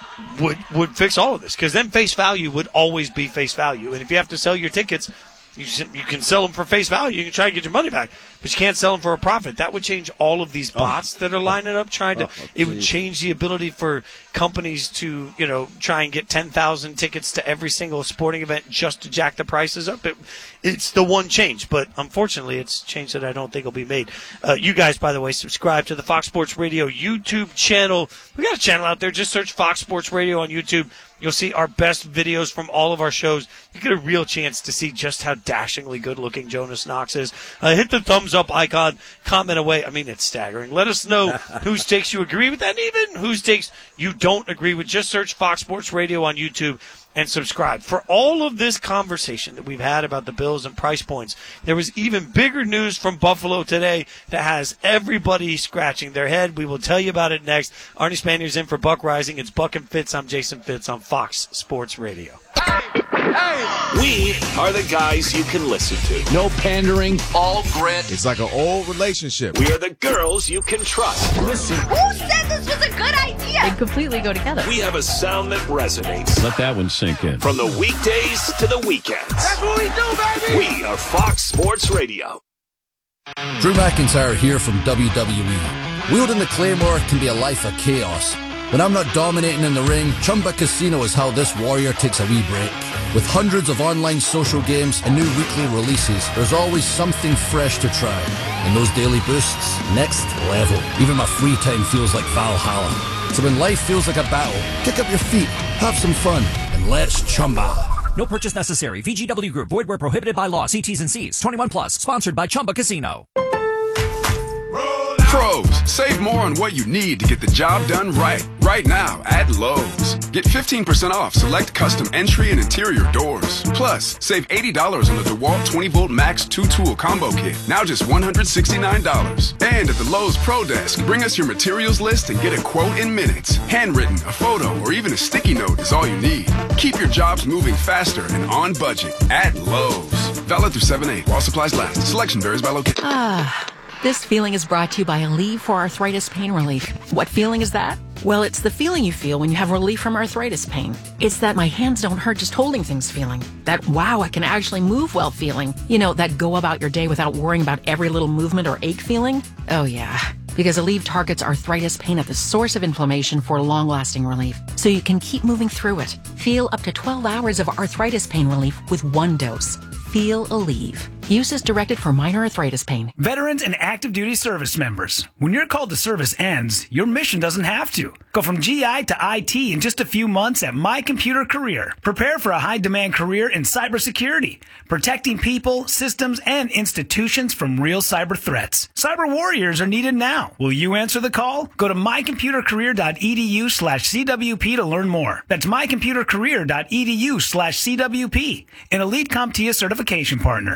[SPEAKER 23] would fix all of this, because then face value would always be face value. And if you have to sell your tickets, you can sell them for face value. You can try to get your money back, but you can't sell them for a profit. That would change all of these bots that are lining up trying to. It would change the ability for companies to, try and get 10,000 tickets to every single sporting event just to jack the prices up. It's the one change, but unfortunately, it's a change that I don't think will be made. You guys, by the way, subscribe to the Fox Sports Radio YouTube channel. We got a channel out there. Just search Fox Sports Radio on YouTube. You'll see our best videos from all of our shows. You get a real chance to see just how dashingly good-looking Jonas Knox is. Hit the thumbs-up icon, comment away. I mean, it's staggering. Let us know whose takes you agree with, and even whose takes you don't agree with. Just search Fox Sports Radio on YouTube and subscribe. For all of this conversation that we've had about the Bills and price points, there was even bigger news from Buffalo today that has everybody scratching their head. We will tell you about it next. Arnie Spanier's in for Buck Rising. It's Buck and Fitz. I'm Jason Fitz on Fox Sports Radio.
[SPEAKER 3] We are the guys you can listen to. No pandering, all grit.
[SPEAKER 9] It's like an old relationship.
[SPEAKER 3] We are the girls you can trust.
[SPEAKER 9] Listen.
[SPEAKER 12] Who said this was a good idea?
[SPEAKER 13] They completely go together.
[SPEAKER 3] We have a sound that resonates.
[SPEAKER 14] Let that one sink in.
[SPEAKER 3] From the weekdays to the weekends.
[SPEAKER 12] That's what we do, baby!
[SPEAKER 3] We are Fox Sports Radio.
[SPEAKER 15] Drew McIntyre here from WWE. Wielding the Claymore can be a life of chaos. When I'm not dominating in the ring, Chumba Casino is how this warrior takes a wee break. With hundreds of online social games and new weekly releases, there's always something fresh to try. And those daily boosts, next level. Even my free time feels like Valhalla. So when life feels like a battle, kick up your feet, have some fun, and let's Chumba.
[SPEAKER 10] No purchase necessary. VGW Group. Void where prohibited by law. See T's and C's. 21 plus. Sponsored by Chumba Casino.
[SPEAKER 16] Pros, save more on what you need to get the job done right. Right now at Lowe's. Get 15% off select custom entry and interior doors. Plus, save $80 on the DeWalt 20-volt Max 2-tool combo kit. Now just $169. And at the Lowe's Pro Desk, bring us your materials list and get a quote in minutes. Handwritten, a photo, or even a sticky note is all you need. Keep your jobs moving faster and on budget at Lowe's. Valid through 7/8 while supplies last. Selection varies by location.
[SPEAKER 18] This feeling is brought to you by Aleve for Arthritis Pain Relief. What feeling is that? Well, it's the feeling you feel when you have relief from arthritis pain. It's that my hands don't hurt just holding things feeling. That, wow, I can actually move well feeling. You know, that go about your day without worrying about every little movement or ache feeling. Oh, yeah. Because Aleve targets arthritis pain at the source of inflammation for long-lasting relief, so you can keep moving through it. Feel up to 12 hours of arthritis pain relief with one dose. Feel Aleve. Use is directed for minor arthritis pain.
[SPEAKER 17] Veterans and active duty service members. When your call to service ends, your mission doesn't have to. Go from GI to IT in just a few months at My Computer Career. Prepare for a high-demand career in cybersecurity, protecting people, systems, and institutions from real cyber threats. Cyber warriors are needed now. Will you answer the call? Go to mycomputercareer.edu/CWP to learn more. That's mycomputercareer.edu/CWP, an Elite CompTIA certification partner. VA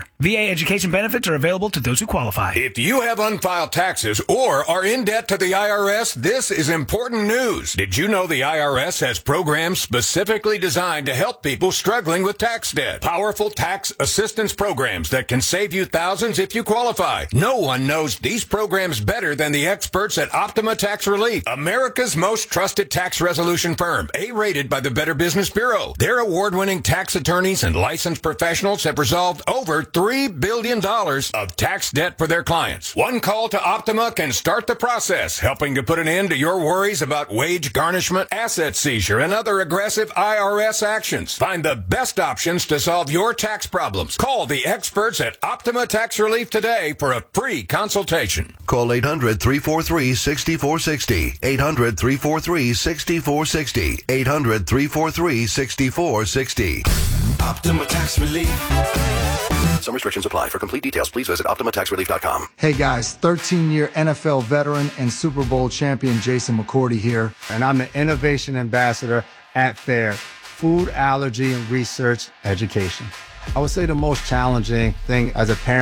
[SPEAKER 17] TDA education benefits are available to those who qualify.
[SPEAKER 5] If you have unfiled taxes or are in debt to the IRS, this is important news. Did you know the IRS has programs specifically designed to help people struggling with tax debt? Powerful tax assistance programs that can save you thousands if you qualify. No one knows these programs better than the experts at Optima Tax Relief, America's most trusted tax resolution firm, A-rated by the Better Business Bureau. Their award-winning tax attorneys and licensed professionals have resolved over $3 billion of tax debt for their clients. One call to Optima can start the process, helping to put an end to your worries about wage garnishment, asset seizure, and other aggressive IRS actions. Find the best options to solve your tax problems. Call the experts at Optima Tax Relief today for a free consultation.
[SPEAKER 6] Call 800-343-6460. 800-343-6460. 800-343-6460.
[SPEAKER 13] Optima Tax Relief.
[SPEAKER 6] Some restrictions apply. For complete details, please visit OptimaTaxRelief.com.
[SPEAKER 14] Hey guys, 13-year NFL veteran and Super Bowl champion Jason McCourty here, and I'm the Innovation Ambassador at FAIR, Food Allergy and Research Education. I would say the most challenging thing as a parent